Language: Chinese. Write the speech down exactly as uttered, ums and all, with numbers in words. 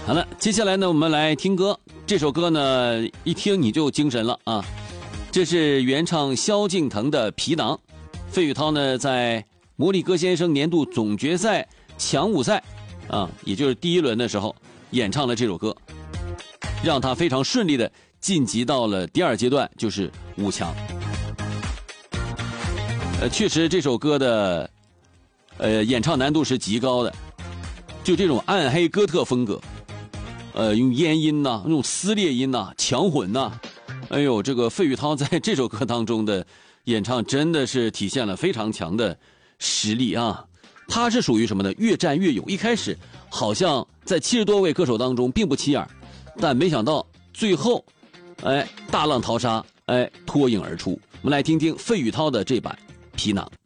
好了，接下来呢，我们来听歌。这首歌呢，一听你就精神了啊！这是原唱萧敬腾的《皮囊》。费玉涛呢，在魔力歌先生年度总决赛强五赛啊，也就是第一轮的时候演唱了这首歌，让他非常顺利的晋级到了第二阶段，就是五强。呃，确实这首歌的呃演唱难度是极高的，就这种暗黑哥特风格。呃，用咽音呐、啊，那种撕裂音呐、啊，强混呐、啊，哎呦，这个费玉涛在这首歌当中的演唱真的是体现了非常强的实力啊！他是属于什么呢？越战越勇。一开始好像在七十多位歌手当中并不起眼，但没想到最后，哎，大浪淘沙，哎，脱颖而出。我们来听听费玉涛的这版《皮囊》。